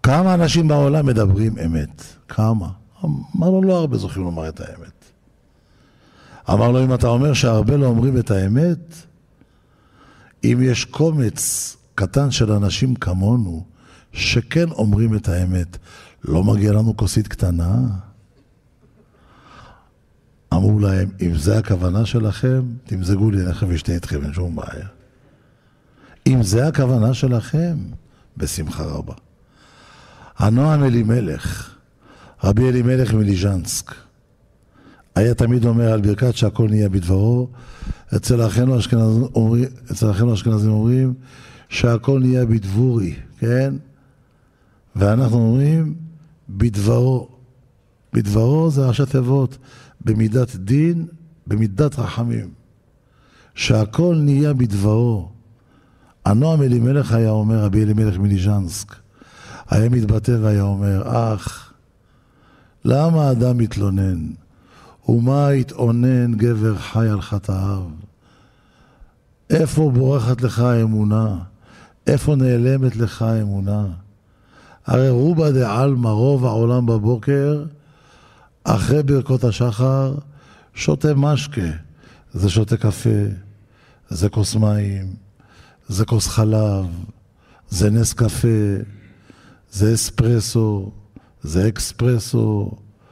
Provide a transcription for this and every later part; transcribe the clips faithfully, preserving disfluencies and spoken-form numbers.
כמה אנשים בעולם מדברים אמת? כמה? אמר לו, לא הרבה זוכים לומר את האמת. אמר לו, אם אתה אומר שהרבה לא אומרים את האמת, אם יש קומץ קטן של אנשים כמונו, שכן אומרים את האמת, לא מגיע לנו כוסית קטנה? אמרו להם, אם זה הכוונה שלכם, תמזגו לי לכם ושתה איתכם, אין שום בעיה. אם זה הכוונה שלכם, בשמחה רבה. הנועם אלימלך, רבי אלימלך מליז'נסק, היה תמיד אומר על ברכת שהכל נהיה בדברו. אצל אחינו האשכנזים אומרים, אצל אחינו האשכנזים אומרים שהכל נהיה בדבורי, כן? ואנחנו אומרים בדברו. בדברו זה ראשי תיבות, במידת דין, במידת רחמים. שהכל נהיה בדברו. הנועם אלימלך היה אומר, רבי אלימלך מליז'נסק, היה מתבטא והיה אומר, אך, למה האדם מתלונן? ומה התאונן גבר חי על חטאיו? איפה בורחת לך האמונה? איפה נעלמת לך האמונה? הרי רובה דעלמא, רוב העולם בבוקר, אחרי ברכות השחר, שותה משקה. זה שותה קפה, זה כוס מים, זה כוס חלב, זה נס קפה, זה אספרסו, זה אקספרסו,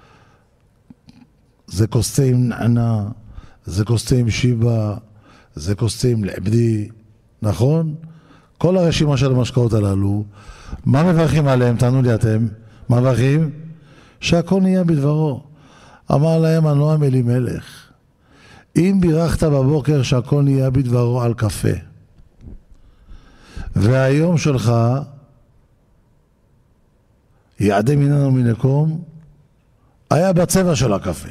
זה כוסים נענה, זה כוסים שיבה, זה כוסים לעבדי, נכון? כל הרשימה של המשקאות הללו, מה מברכים עליהם? תענו לי אתם. מה מברכים? שהכל נהיה בדברו. אמר להם הנועם אלימלך, אם בירכת בבוקר שהכל נהיה בדברו על קפה, והיום שלך יעדי מיננו מנקום היה בצבע של הקפה,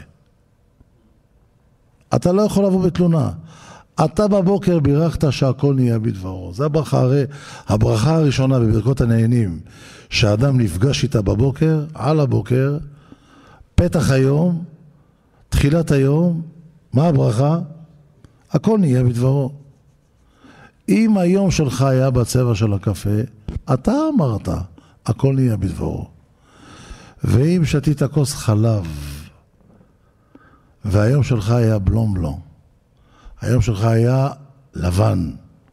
אתה לא יכול לבוא בתלונה. אתה בבוקר בירכת שהכל נהיה בדברו. זה הברכה, הרי הברכה הראשונה בברכות הנהנים שהאדם נפגש איתה בבוקר, על הבוקר, פתח היום, תחילת היום, מה הברכה? הכל נהיה בדברו. אם היום שלך היה בצבע של הקפה, אתה אמרת, הכל נהיה בדברו. ואם שתית כוס חלב, והיום שלך היה בלום בלום, היום שלך היה לבן,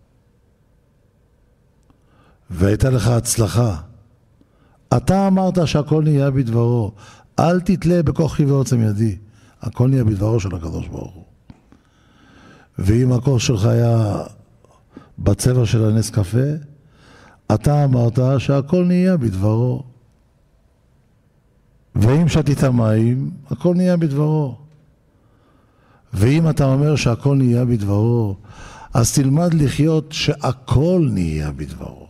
והייתה לך הצלחה, אתה אמרת שהכל נהיה בדברו. אל תתלה בכוחי ועוצם ידי, הכל נהיה בדברו של הקדוש ברוך הוא. ואם הכוס שלך היה בצבע של הנס קפה, אתה אמרת שהכל נהיה בדברו. ואם שתית מים, הכל נהיה בדברו. ואם אתה אומר שהכל נהיה בדברו, אז תלמד לחיות שהכל נהיה בדברו.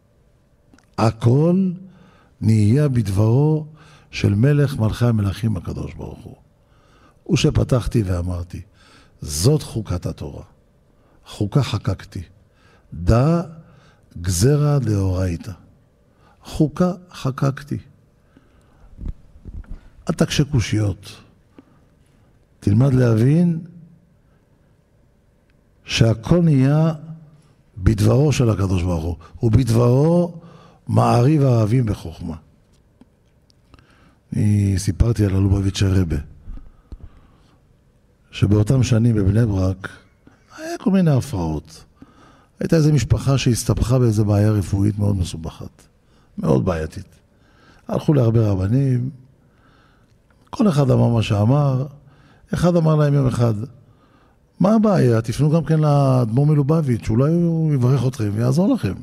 הכל נהיה בדברו של מלך מלכי המלכים הקדוש ברוך הוא. ושפתחתי ואמרתי, זאת חוקת התורה. חוקה חקקתי. דא גזרה דאורייתא. חוקה חקקתי. אתה כשקושיות. תלמד להבין שהכל נהיה בדברו של הקדוש ברוך הוא. ובדברו מעריב הערבים בחוכמה. אני סיפרתי על הלובביץ' רבה, שבאותם שנים בבני ברק היה כל מיני הפרעות. הייתה איזו משפחה שהסתבכה באיזו בעיה רפואית מאוד מסובכת, מאוד בעייתית. הלכו להרבה רבנים, כל אחד אמר מה שאמר. אחד אמר להם יום אחד, מה הבעיה? תפנו גם כן לאדמו"ר מלובביץ', אולי הוא יברך אתכם ויעזור לכם.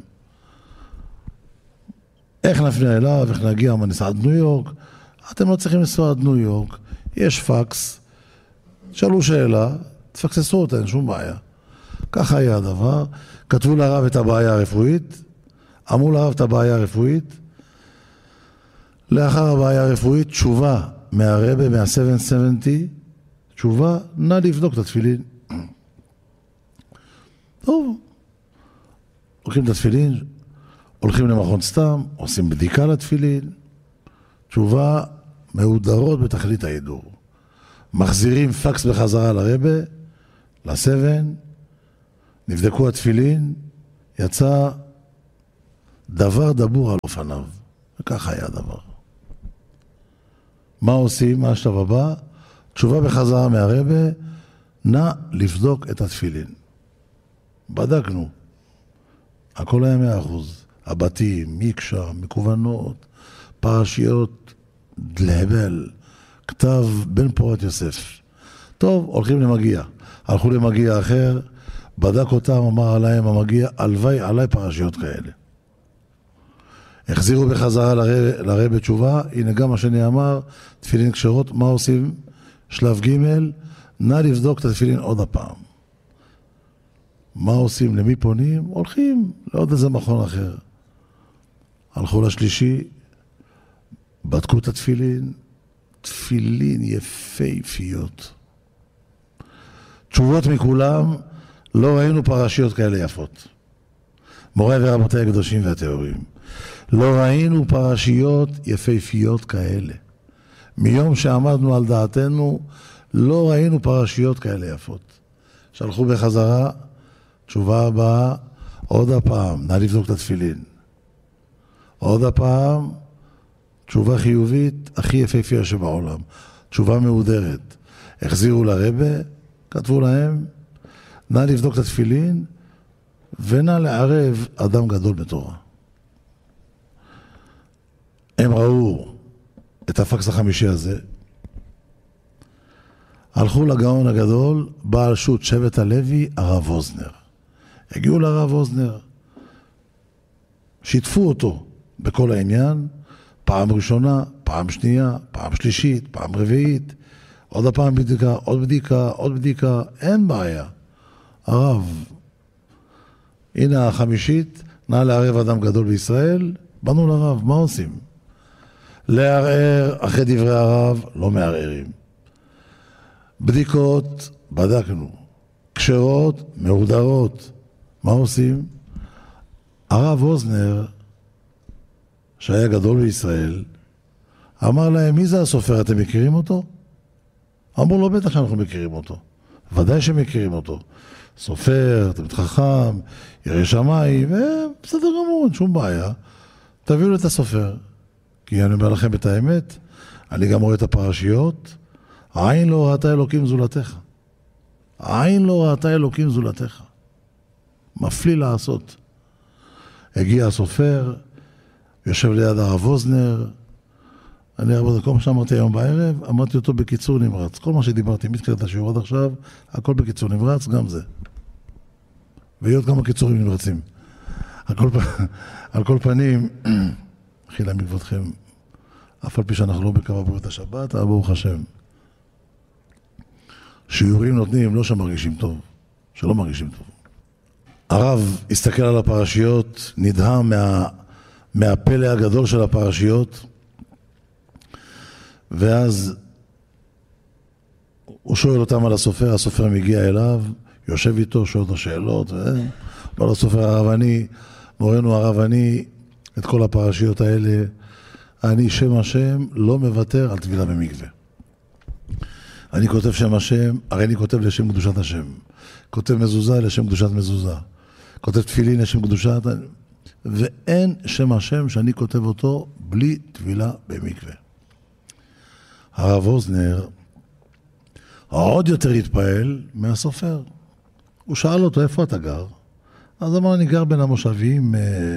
איך נפנה אליו, איך נגיע, מה ניסע עד ניו יורק? אתם לא צריכים לנסוע עד ניו יורק, יש פקס, שאלו שאלה, תפקססו אותה, אין שום בעיה. ככה היה הדבר, כתבו לרב את הבעיה הרפואית, אמרו לרב את הבעיה הרפואית, לאחר הבעיה הרפואית, תשובה מהרבא, מה-שבע שבעים, תשובה, נא לבדוק את התפילין. טוב, לוקחים את התפילין, הולכים למכון סתם, עושים בדיקה לתפילין, תשובה מהודרות בתכלית ההידור. מחזירים פקס בחזרה לרבא, לסבן, נבדקו התפילין, יצא דבר דבור על אופניו. וככה היה הדבר. מה עושים? מה השלב הבא? תשובה בחזרה מהרבה, נא לבדוק את התפילין. בדקנו. הכל היה מאה אחוז. הבתים, מקשה, מקוונות, פרשיות, דלהבל, כתב בן פורת יוסף. טוב, הולכים למגיע. הלכו למגיע אחר, בדק אותם, אמר עליהם המגיע, הלוואי עליי פרשיות כאלה. החזירו בחזרה לרב, לרב תשובה, הנה גם מה שאני אמר, תפילין כשרות, מה עושים? שלב ג', נא לבדוק את התפילין עוד הפעם. מה עושים? למי פונים? הולכים לעוד איזה מכון אחר. הלכו לשלישי, בדקו את התפילין, תפילין יפהפיות. תשובות מכולם, לא ראינו פרשיות כאלה יפות. מוריי ורבותיי הקדושים והטהורים, לא ראינו פרשיות יפהפיות כאלה. מיום שעמדנו על דעתנו, לא ראינו פרשיות כאלה יפות. שלחו בחזרה, תשובה הבאה, עוד הפעם, נא לבדוק את התפילין. עוד הפעם, תשובה חיובית, הכי יפהפייה שבעולם. תשובה מהודרת. החזירו לרבה, כתבו להם, נא לבדוק את התפילין, ונא לערב אדם גדול בתורה. הם ראו את הפקס החמישי הזה, הלכו לגאון הגדול, בעל שו"ת שבט הלוי, הרב אוזנר. הגיעו לרב אוזנר, שיתפו אותו בכל העניין, פעם ראשונה, פעם שנייה, פעם שלישית, פעם רביעית, עוד הפעם בדיקה, עוד בדיקה, עוד בדיקה, אין בעיה. הרב, הנה החמישית, נא לערב אדם גדול בישראל, באנו לרב, מה עושים? לערער אחרי דברי הרב, לא מערערים. בדיקות, בדקנו. כשרות, מהודרות. מה עושים? הרב אוזנר, שהיה גדול בישראל, אמר להם, מי זה הסופר? אתם מכירים אותו? אמרו לו, בטח שאנחנו מכירים אותו. ודאי שמכירים אותו. סופר, תלמיד חכם, ירא שמיים, ובסדר גמור, אין שום בעיה. תביאו את הסופר. כי אני אומר לכם את האמת, אני גם רואה את הפרשיות, העין לא ראתה אלוקים זולתך. העין לא ראתה אלוקים זולתך. מפליא לעשות. הגיע הסופר, יושב ליד הרב אוזנר, אני הרבה, כל מה שאמרתי היום בערב, אמרתי אותו בקיצור נמרץ. כל מה שדיברתי מתחילת השיעור עד עכשיו, הכל בקיצור נמרץ, גם זה. והיות כמה קיצורים נמרצים. על כל, על כל פנים, חילה מכבודכם, אף על פי שאנחנו לא בקו בריאות השבת, אבל ברוך השם. שיעורים נותנים, לא שמרגישים טוב, שלא מרגישים טוב. הרב הסתכל על הפרשיות, נדהם מה, מהפלא הגדול של הפרשיות, ואז הוא שואל אותם על הסופר, הסופר מגיע אליו, יושב איתו, שואל אותו שאלות, לא לסופר הרבני, מורנו הרבני, את כל הפרשיות האלה, אני שם השם לא מוותר על טבילה במקווה. אני כותב שם השם, הרי אני כותב לשם קדושת השם. כותב מזוזה לשם קדושת מזוזה. כותב תפילין לשם קדושת, ואין שם השם שאני כותב אותו בלי טבילה במקווה. הרב אוזנר עוד יותר התפעל מהסופר. הוא שאל אותו, איפה אתה גר? אז אמר, אני גר בין המושבים,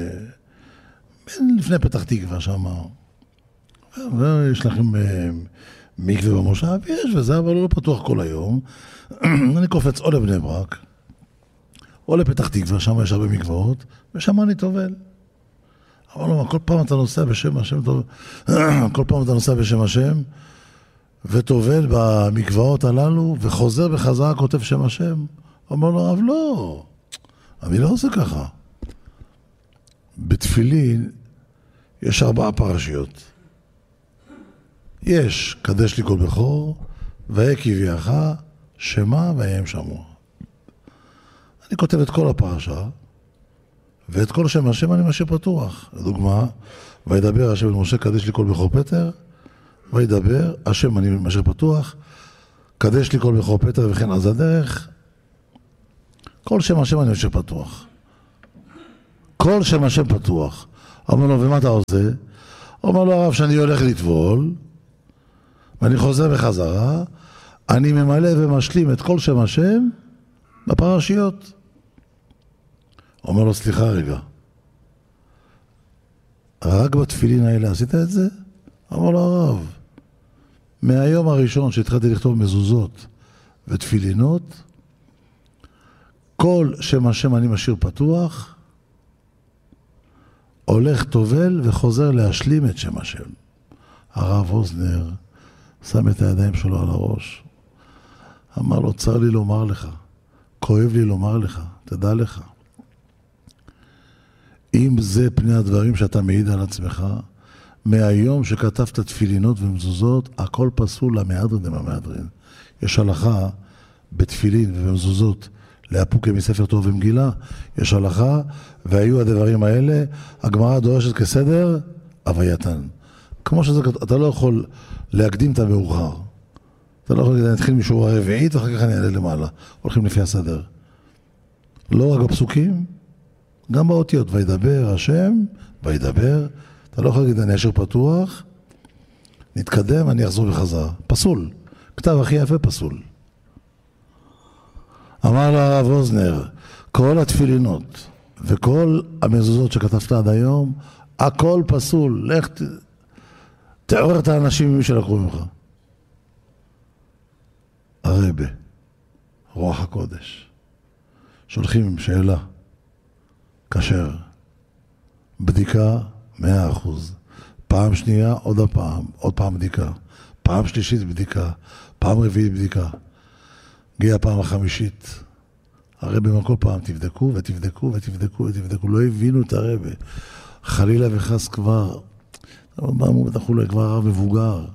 לפני פתח תקווה שם. ויש לכם מקווה במושב? יש, וזה אבל לא פתוח כל היום. אני קופץ או לבני ברק, או לפתח תקווה, שם יש הרבה מקוואות, ושם אני טובל. אבל לא, כל פעם אתה נוסע בשם השם, כל פעם אתה נוסע בשם השם, וטובל במקוואות הללו, וחוזר בחזרה, כותב שם השם. אמר לו, אבל לא, אני לא עושה ככה. בתפילין יש ארבעה פרשיות. יש, קדש לי כל בכור, ויקביעך, שמה והם שמוע. אני כותב את כל הפרשה, ואת כל שם השם אני משאיר פתוח. לדוגמה, וידבר השם אל משה, קדש לי כל בכור פטר, וידבר, השם אני משאיר פתוח, קדש לי כל בכור פטר וכן אז הדרך, כל שם השם אני משאיר פתוח. כל שם השם פתוח. אמר לו, ומה אתה עושה? אומר לו הרב שאני הולך לטבול, ואני חוזר בחזרה, אני ממלא ומשלים את כל שם השם בפרשיות. אומר לו, סליחה רגע, רק בתפילין האלה עשית את זה? אמר לו הרב, מהיום הראשון שהתחלתי לכתוב מזוזות ותפילינות, כל שם השם אני משאיר פתוח, הולך טובל וחוזר להשלים את שם השם. הרב אוזנר שם את הידיים שלו על הראש, אמר לו, צר לי לומר לך, כואב לי לומר לך, תדע לך, אם זה פני הדברים שאתה מעיד על עצמך, מהיום שכתבת תפילינות ומזוזות, הכל פסול למהדרין דמהדרין. יש הלכה בתפילין ובמזוזות להפוקה מספר טוב ומגילה, יש הלכה, והיו הדברים האלה, הגמרא דורשת כסדר, הווייתן. כמו שזה, אתה לא יכול להקדים את המאוחר. אתה לא יכול להגיד, אני אתחיל משורה הרביעית, ואחר כך אני אעלה למעלה. הולכים לפי הסדר. לא רק בפסוקים, גם באותיות, וידבר השם, וידבר, אתה לא יכול להגיד, אני אשאר פתוח, נתקדם, אני אחזור בחזרה. פסול. כתב הכי יפה פסול. אמר לו הרב אוזנר, כל התפילינות וכל המזוזות שכתבת עד היום, הכל פסול. לך ת... תעורר את האנשים ממי שלקחו ממך. הרבה, רוח הקודש, שולחים עם שאלה, כשר, בדיקה מאה אחוז, פעם שנייה עוד הפעם, עוד פעם בדיקה, פעם שלישית בדיקה, פעם רביעית בדיקה, הגיעה הפעם החמישית, הרבי כל פעם תבדקו ותבדקו ותבדקו ותבדקו, לא הבינו את הרבי, חלילה וחס כבר, אמרו בטחו לו כבר הרב מבוגר,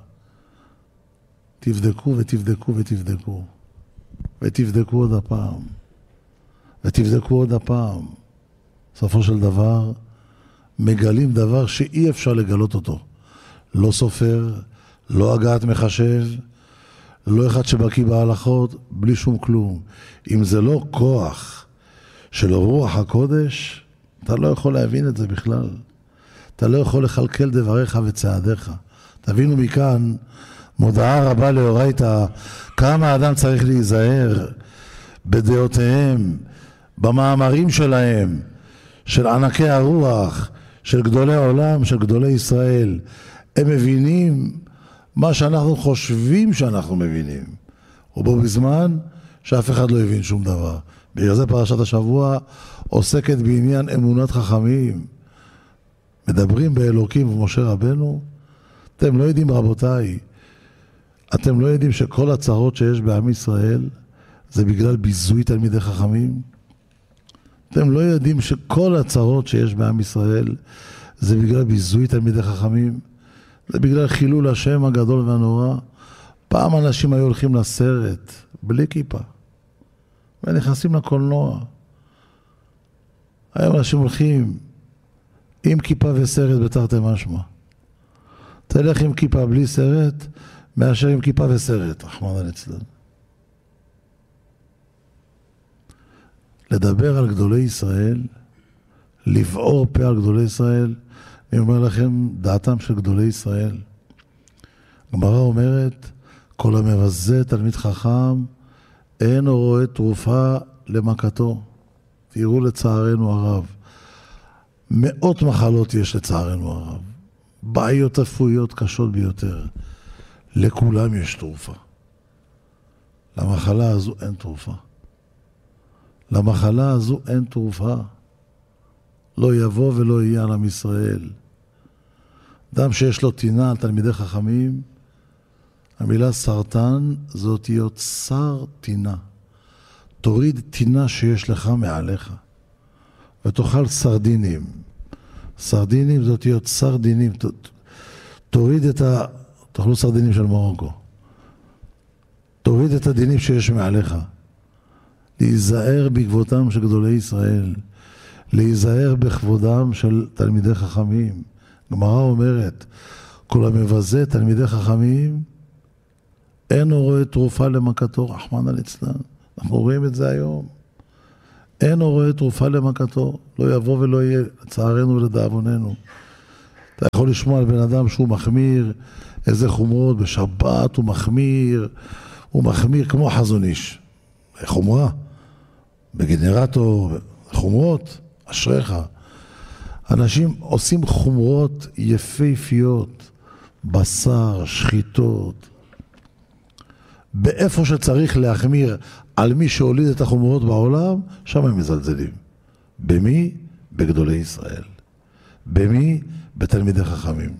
תבדקו ותבדקו ותבדקו, ותבדקו עוד הפעם, ותבדקו עוד הפעם, סופו של דבר, מגלים דבר שאי אפשר לגלות אותו. לא סופר, לא הגעת מחשב, לא אחד שבקיא בהלכות, בלי שום כלום. אם זה לא כוח של רוח הקודש, אתה לא יכול להבין את זה בכלל. אתה לא יכול לחלקל דבריך וצעדיך. תבינו מכאן, מודעה רבה לאורייתא, כמה האדם צריך להיזהר בדעותיהם, במאמרים שלהם, של ענקי הרוח, של גדולי העולם, של גדולי ישראל. הם מבינים מה שאנחנו חושבים שאנחנו מבינים. ובו בזמן שאף אחד לא הבין שום דבר. בגלל זה פרשת השבוע עוסקת בעניין אמונת חכמים. מדברים באלוקים ומשה רבנו. אתם לא יודעים, רבותיי, אתם לא יודעים שכל הצרות שיש בעם ישראל זה בגלל ביזוי תלמידי חכמים? אתם לא יודעים שכל הצרות שיש בעם ישראל זה בגלל ביזוי תלמידי חכמים? זה בגלל חילול השם הגדול והנורא? פעם אנשים היו הולכים לסרט בלי כיפה ונכנסים לקולנוע. היום אנשים הולכים עם כיפה וסרט בתרתי משמע. תלך עם כיפה בלי סרט מאשר עם כיפה וסרט, רחמנא ליצלן. לדבר על גדולי ישראל, לבעור פה על גדולי ישראל, אני אומר לכם, דעתם של גדולי ישראל. הגמרא אומרת, כל המבזה תלמיד חכם, אין הוא רואה תרופה למכתו. תראו לצערנו הרב, מאות מחלות יש לצערנו הרב, בעיות רפואיות קשות ביותר. לכולם יש תרופה. למחלה הזו אין תרופה. למחלה הזו אין תרופה. לא יבוא ולא יהיה על עם ישראל. אדם שיש לו תינה על תלמידי חכמים, המילה סרטן זאת להיות שר תינה. תוריד תינה שיש לך מעליך ותאכל סרדינים. סרדינים זאת להיות סרדינים. תוריד את ה... תאכלו סרדינים של מרוקו. תוריד את הדינים שיש מעליך. להיזהר בכבודם של גדולי ישראל. להיזהר בכבודם של תלמידי חכמים. גמרא אומרת, כל המבזה תלמידי חכמים, אין הוא רואה תרופה למכתו, רחמנא ליצלן. אנחנו רואים את זה היום. אין הוא רואה תרופה למכתו, לא יבוא ולא יהיה, לצערנו ולדאבוננו. אתה יכול לשמוע על בן אדם שהוא מחמיר, איזה חומרות, בשבת הוא מחמיר, הוא מחמיר כמו חזון איש. חומרה, בגנרטור, חומרות, אשריך. אנשים עושים חומרות יפהפיות, בשר, שחיטות. באיפה שצריך להחמיר על מי שהוליד את החומרות בעולם, שם הם מזלזלים. במי? בגדולי ישראל. במי? בתלמידי חכמים.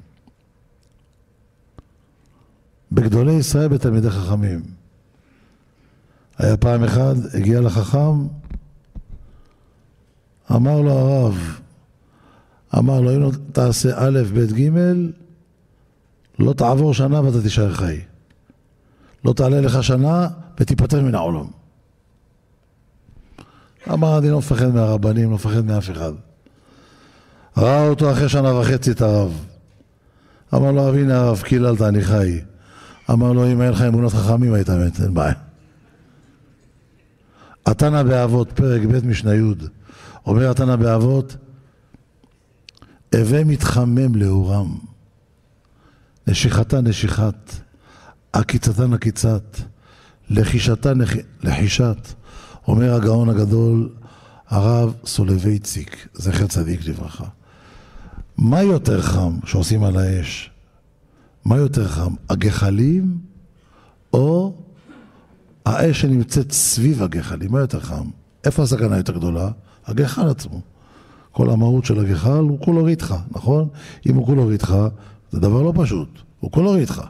בגדולי ישראל בתלמידי חכמים. היה פעם אחד, הגיע לחכם, אמר לו הרב, אמר לו, אם תעשה א', ב', ג', לא תעבור שנה ואתה תישאר חי. לא תעלה לך שנה ותיפטר מן העולם. אמר, אני לא מפחד מהרבנים, לא מפחד מאף אחד. ראה אותו אחרי שנה וחצי את הרב. אמר לו, הנה הרב, קיללת, אני חי. אמר לו, אם אין לך אמונות חכמים, היית מת, אין בעיה. התנא באבות, פרק ב' משנה י', אומר התנא באבות, הווה מתחמם לאורם, נשיכתה נשיכת, עקיצתה נקיצת, לחישתה לחישת. אומר הגאון הגדול, הרב סולובייצ'יק, זכר צדיק לברכה. מה יותר חם שעושים על האש? מה יותר חם? הגחלים או האש שנמצאת סביב הגחלים? מה יותר חם? איפה הסכנה יותר גדולה? הגחל עצמו. כל המהות של הגחל הוא כולו ריתחה, נכון? אם הוא כולו ריתחה, זה דבר לא פשוט. הוא כולו ריתחה.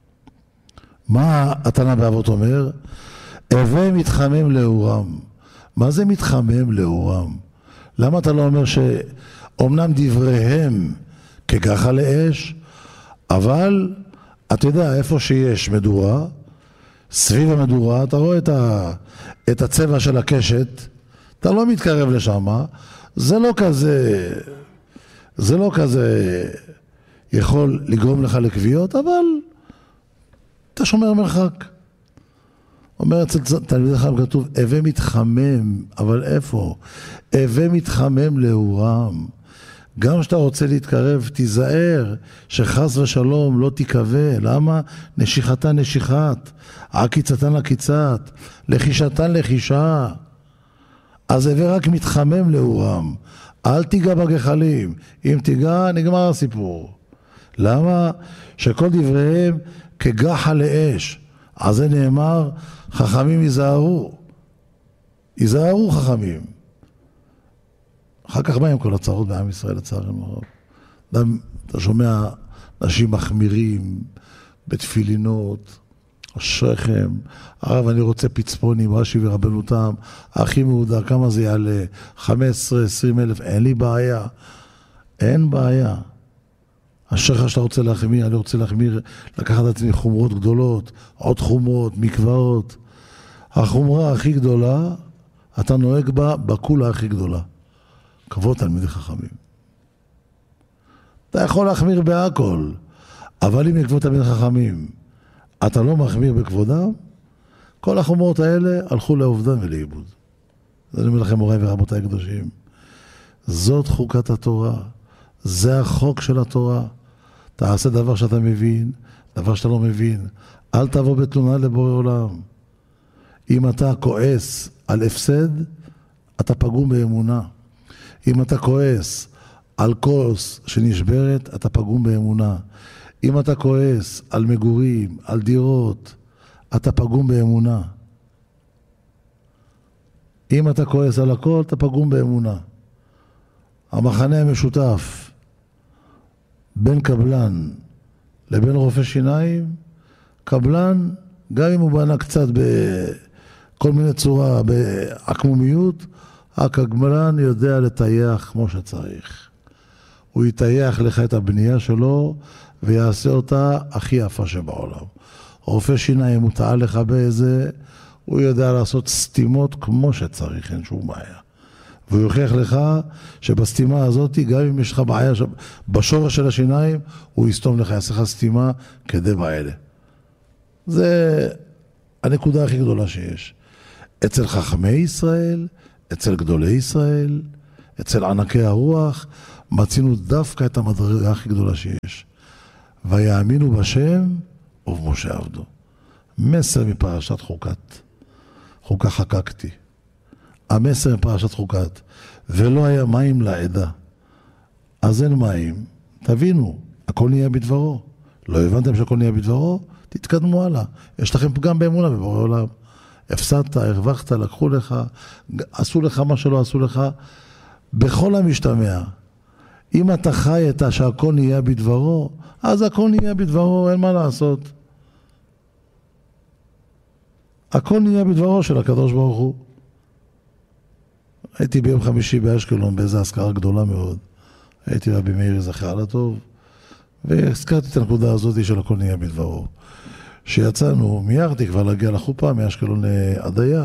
מה התנא באבות אומר? הווה מתחמם לאורם. מה זה מתחמם לאורם? למה אתה לא אומר שאומנם דבריהם כגחל לאש, אבל אתה יודע, איפה שיש מדורה, סביב המדורה, אתה רואה את, ה, את הצבע של הקשת, אתה לא מתקרב לשם, זה לא כזה, זה לא כזה יכול לגרום לך לקביעות, אבל אתה שומר מרחק. אומר אצל תלמידי חכם כתוב, הווה מתחמם, אבל איפה? הווה מתחמם לאורם. גם שאתה רוצה להתקרב, תיזהר, שחס ושלום לא תיקווה. למה? נשיכתן נשיכת, עקיצתן עקיצת, לחישתן לחישה. אז הווה רק מתחמם לאורם. אל תיגע בגחלים. אם תיגע, נגמר הסיפור. למה? שכל דבריהם כגחל לאש. אז זה נאמר, חכמים ייזהרו. ייזהרו חכמים. אחר כך באים כל הצרות בעם ישראל, לצערנו הרב. אתה שומע אנשים מחמירים בתפילינות, אשריכם, הרב אני רוצה פצפונים, רש"י ורבנותם, הכי מהודר, כמה זה יעלה? חמש עשרה עשרים אלף, אין לי בעיה. אין בעיה. אשריך שאתה רוצה להחמיר, אני רוצה להחמיר, לקחת את עצמי חומרות גדולות, עוד חומרות, מקוואות. החומרה הכי גדולה, אתה נוהג בה בקולה הכי גדולה. כבוד תלמידי חכמים. אתה יכול להחמיר בהכל, אבל אם כבוד תלמידי חכמים, אתה לא מחמיר בכבודם, כל החומרות האלה הלכו לאובדן ולאיבוד. זה אני אומר לכם, מוריי ורבותיי הקדושים. זאת חוקת התורה. זה החוק של התורה. תעשה דבר שאתה מבין, דבר שאתה לא מבין. אל תבוא בתלונה לבורא עולם. אם אתה כועס על הפסד, אתה פגום באמונה. אם אתה כועס על כוס שנשברת, אתה פגום באמונה. אם אתה כועס על מגורים, על דירות, אתה פגום באמונה. אם אתה כועס על הכל, אתה פגום באמונה. המחנה המשותף בין קבלן לבין רופא שיניים, קבלן, גם אם הוא בנה קצת בכל מיני צורה, בעקמומיות, הקבלן יודע לטייח כמו שצריך. הוא יטייח לך את הבנייה שלו ויעשה אותה הכי יפה שבעולם. רופא שיניים הוא טעה לך באיזה, הוא יודע לעשות סתימות כמו שצריך, אין שום בעיה. והוא יוכיח לך שבסתימה הזאת, גם אם יש לך בעיה בשורש של השיניים, הוא יסתום לך, יעשה לך סתימה כדי בעלה. זה הנקודה הכי גדולה שיש. אצל חכמי ישראל, אצל גדולי ישראל, אצל ענקי הרוח, מצינו דווקא את המדרגה הכי גדולה שיש. ויאמינו בשם ובמשה עבדו. מסר מפרשת חוקת. חוקה חקקתי. המסר מפרשת חוקת. ולא היה מים לעדה. אז אין מים. תבינו, הכל נהיה בדברו. לא הבנתם שהכל נהיה בדברו? תתקדמו הלאה. יש לכם פגם באמונה בבורא עולם. הפסדת, הרווחת, לקחו לך, עשו לך מה שלא עשו לך. בכל המשתמע. אם אתה חי את שהכל נהיה בדברו, אז הכל נהיה בדברו, אין מה לעשות. הכל נהיה בדברו של הקדוש ברוך הוא. הייתי ביום חמישי באשקלון באיזו הזכרה גדולה מאוד. הייתי רבי מאיר זכר לטוב, והזכרתי את הנקודה הזאת של הכל נהיה בדברו. שיצאנו, מיירתי כבר להגיע לחופה מאשקלון לעדיה,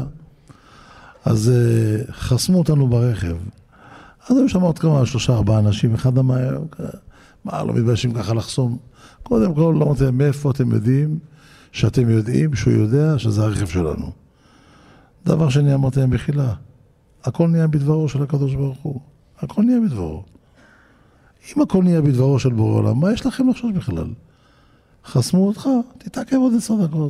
אז uh, חסמו אותנו ברכב. אז היו שם עוד כמה, שלושה, ארבעה אנשים, אחד אמר, מה, לא מתביישים ככה לחסום? קודם כל, לא אמרתי, מאיפה אתם יודעים, שאתם יודעים שהוא יודע שזה הרכב שלנו. דבר שני אמרתי להם בחילה, הכל נהיה בדברו של הקדוש ברוך הוא. הכל נהיה בדברו. אם הכל נהיה בדברו של בורא עולם, מה יש לכם לחשוש בכלל? חסמו אותך, תתעכב עוד עשר דקות.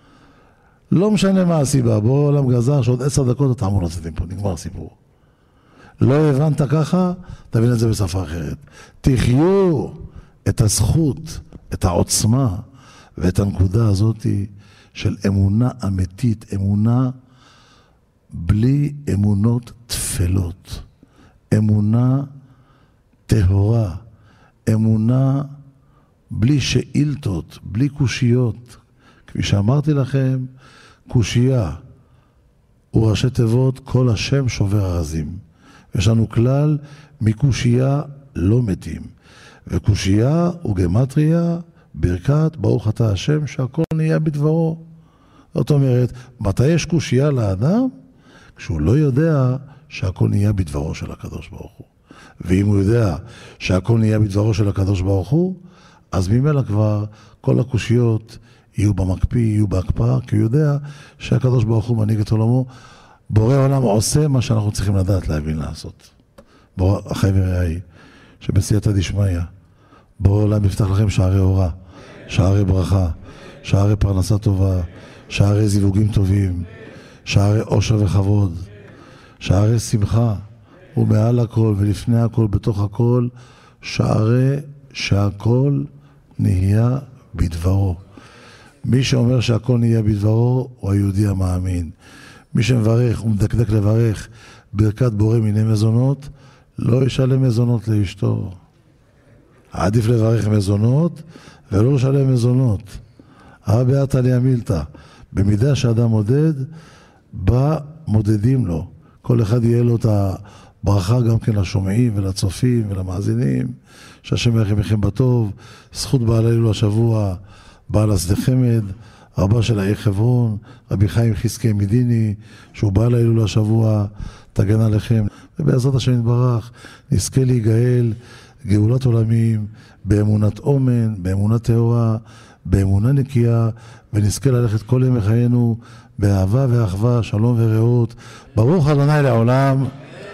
לא משנה מה הסיבה, בורא עולם גזר שעוד עשר דקות אתה אמור לצאת פה, נגמר סיפור. לא הבנת ככה, תבין את זה בשפה אחרת. תחיו את הזכות, את העוצמה ואת הנקודה הזאת של אמונה אמיתית, אמונה בלי אמונות תפלות, אמונה טהורה, אמונה בלי שאילתות, בלי קושיות. כפי שאמרתי לכם, קושייה הוא ראשי תיבות כל השם שובר ארזים. יש לנו כלל, מקושייה לא מתים. וקושייה הוא גמטריה, ברכת, ברוך אתה השם, שהכל נהיה בדברו. זאת אומרת, מתי יש קושייה לאדם? כשהוא לא יודע שהכל נהיה בדברו של הקדוש ברוך הוא. ואם הוא יודע שהכל נהיה בדברו של הקדוש ברוך הוא, אז ממילא כבר כל הקושיות יהיו במקפיא, יהיו בהקפאה, כי הוא יודע שהקדוש ברוך הוא מנהיג את עולמו. בורא עולם עושה מה שאנחנו צריכים לדעת להבין לעשות. בורא, אחי ורעי, שבסייעתא דשמיא, בורא עולם יפתח לכם שערי אורה, שערי ברכה, שערי פרנסה טובה, שערי זיווגים טובים, שערי עושר וכבוד, שערי שמחה, ומעל הכל ולפני הכל, בתוך הכל, שערי שהכל נהיה בדברו. מי שאומר שהכל נהיה בדברו, הוא היהודי המאמין. מי שמברך ומדקדק לברך ברכת בורא מיני מזונות, לא ישלם מזונות לאשתו. עדיף לברך מזונות ולא לשלם מזונות. הרבי עטליה מילתא, במידה שאדם מודד, בא מודדים לו. כל אחד יהיה לו את הברכה גם כן לשומעים ולצופים ולמאזינים, שהשם ירחם לכם בטוב. זכות בעל אלול השבוע, בעל השדה חמד, רבה של העיר חברון, רבי חיים חזקי מדיני, שהוא בעל אלול השבוע, תגן עליכם. ובעזרת השם יתברך, נזכה להיגאל גאולת עולמים, באמונת אומן, באמונת טהורה, באמונה נקייה, ונזכה ללכת כל ימי חיינו באהבה ואחווה, שלום ורעות. ברוך ה' לעולם.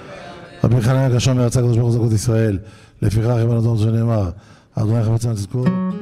רבי חנניה גשם ירצה הקדוש ברוך הוא זכות ישראל. לפיכך יבוא נתון שנאמר, אדוני חפץ בנו תזכור.